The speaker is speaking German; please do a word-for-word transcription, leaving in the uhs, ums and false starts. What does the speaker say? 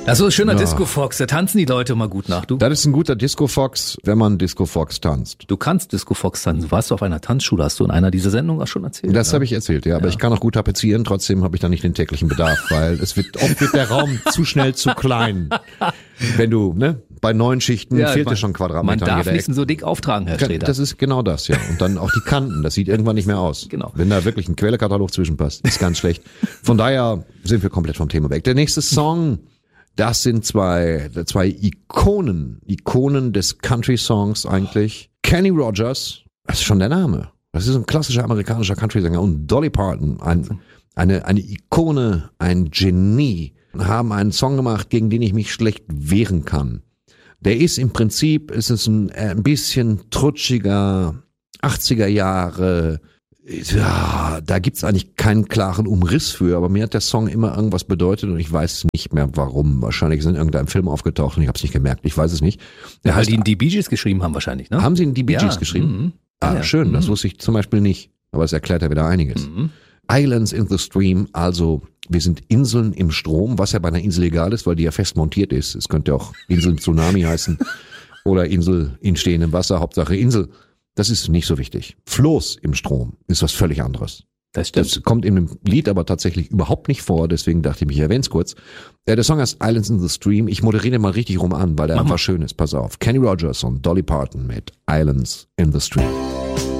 Das ist ein schöner Ja. Disco-Fox, da tanzen die Leute immer gut nach. Du, Das ist ein guter Disco-Fox, wenn man Disco-Fox tanzt. du kannst Disco-Fox tanzen. Du warst auf einer Tanzschule, hast du in einer dieser Sendungen auch schon erzählt. Das ne? habe ich erzählt, ja. Aber Ja. ich kann auch gut tapezieren, trotzdem habe ich da nicht den täglichen Bedarf, weil es wird oft wird der Raum zu schnell zu klein. Wenn du, ne, bei neun Schichten Ja, fehlt man, dir schon Quadratmeter. Man an darf jeder nicht Ecke. so dick auftragen, Herr Sträter. Das ist genau das, ja. Und dann auch die Kanten, das sieht irgendwann nicht mehr aus. Genau. Wenn da wirklich ein Quellekatalog zwischenpasst, ist ganz schlecht. Von daher sind wir komplett vom Thema weg. Der nächste Song, das sind zwei, zwei Ikonen, Ikonen des Country-Songs eigentlich. Kenny Rogers, das ist schon der Name. Das ist ein klassischer amerikanischer Country-Sänger. Und Dolly Parton, ein, eine, eine Ikone, ein Genie, haben einen Song gemacht, gegen den ich mich schlecht wehren kann. Der ist im Prinzip, ist es ein, ein bisschen trutschiger, achtziger Jahre, ja, da gibt's eigentlich keinen klaren Umriss für, aber mir hat der Song immer irgendwas bedeutet und ich weiß nicht mehr warum. Wahrscheinlich ist in irgendeinem Film aufgetaucht und ich habe es nicht gemerkt, ich weiß es nicht. Der Weil heißt, die die Bee Gees geschrieben haben wahrscheinlich, ne? haben sie in die Bee Gees Ja, geschrieben? mhm. Ah, Ja, schön, das mhm. wusste ich zum Beispiel nicht, aber es erklärt ja wieder einiges. Mhm. Islands in the Stream, also wir sind Inseln im Strom, was ja bei einer Insel egal ist, weil die ja fest montiert ist. Es könnte auch Insel Tsunami heißen oder Insel in stehendem Wasser, Hauptsache Insel. Das ist nicht so wichtig. Floß im Strom ist was völlig anderes. Das stimmt. Das kommt in dem Lied aber tatsächlich überhaupt nicht vor, deswegen dachte ich mir, ich erwähne es kurz. Äh, Der Song heißt Islands in the Stream. Ich moderiere den mal richtig rum an, weil der Mach einfach mal. schön ist. Pass auf. Kenny Rogers und Dolly Parton mit Islands in the Stream.